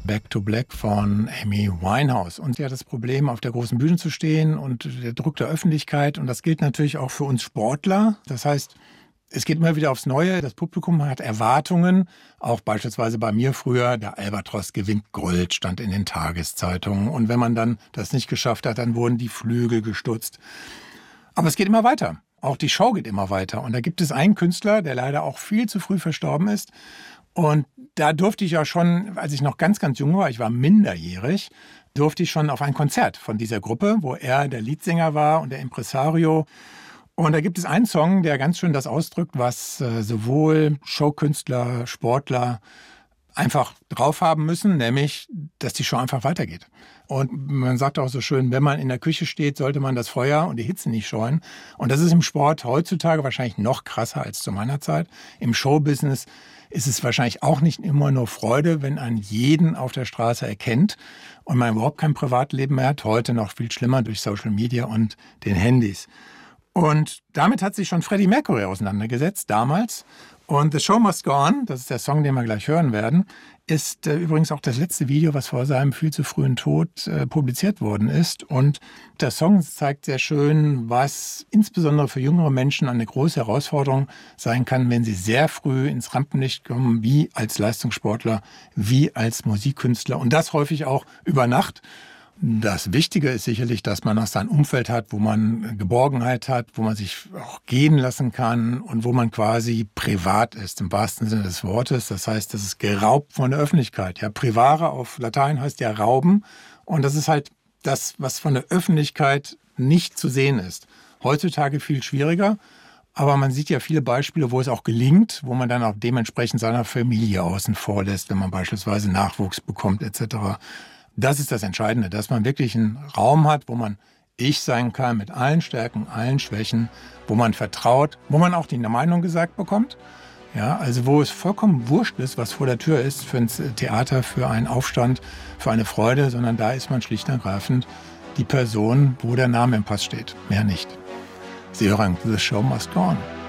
Back to Black von Amy Winehouse. Und sie hat das Problem, auf der großen Bühne zu stehen und der Druck der Öffentlichkeit. Und das gilt natürlich auch für uns Sportler. Das heißt, es geht immer wieder aufs Neue. Das Publikum hat Erwartungen. Auch beispielsweise bei mir früher, der Albatros gewinnt Gold, stand in den Tageszeitungen. Und wenn man dann das nicht geschafft hat, dann wurden die Flügel gestutzt. Aber es geht immer weiter. Auch die Show geht immer weiter. Und da gibt es einen Künstler, der leider auch viel zu früh verstorben ist. Und da durfte ich ja schon, als ich noch ganz, ganz jung war, ich war minderjährig, durfte ich schon auf ein Konzert von dieser Gruppe, wo er der Leadsänger war und der Impresario. Und da gibt es einen Song, der ganz schön das ausdrückt, was sowohl Showkünstler, Sportler einfach drauf haben müssen, nämlich, dass die Show einfach weitergeht. Und man sagt auch so schön, wenn man in der Küche steht, sollte man das Feuer und die Hitze nicht scheuen. Und das ist im Sport heutzutage wahrscheinlich noch krasser als zu meiner Zeit. Im Showbusiness ist es wahrscheinlich auch nicht immer nur Freude, wenn man jeden auf der Straße erkennt und man überhaupt kein Privatleben mehr hat. Heute noch viel schlimmer durch Social Media und den Handys. Und damit hat sich schon Freddie Mercury auseinandergesetzt, damals. Und The Show Must Go On, das ist der Song, den wir gleich hören werden, ist übrigens auch das letzte Video, was vor seinem viel zu frühen Tod publiziert worden ist. Und der Song zeigt sehr schön, was insbesondere für jüngere Menschen eine große Herausforderung sein kann, wenn sie sehr früh ins Rampenlicht kommen, wie als Leistungssportler, wie als Musikkünstler. Und das häufig auch über Nacht. Das Wichtige ist sicherlich, dass man auch sein Umfeld hat, wo man Geborgenheit hat, wo man sich auch gehen lassen kann und wo man quasi privat ist, im wahrsten Sinne des Wortes. Das heißt, das ist geraubt von der Öffentlichkeit. Ja, privare auf Latein heißt ja rauben. Und das ist halt das, was von der Öffentlichkeit nicht zu sehen ist. Heutzutage viel schwieriger. Aber man sieht ja viele Beispiele, wo es auch gelingt, wo man dann auch dementsprechend seiner Familie außen vor lässt, wenn man beispielsweise Nachwuchs bekommt etc. Das ist das Entscheidende, dass man wirklich einen Raum hat, wo man ich sein kann mit allen Stärken, allen Schwächen, wo man vertraut, wo man auch die Meinung gesagt bekommt. Ja, also wo es vollkommen wurscht ist, was vor der Tür ist für ein Theater, für einen Aufstand, für eine Freude, sondern da ist man schlicht und ergreifend die Person, wo der Name im Pass steht, mehr nicht. Sie hören The Show Must Go On.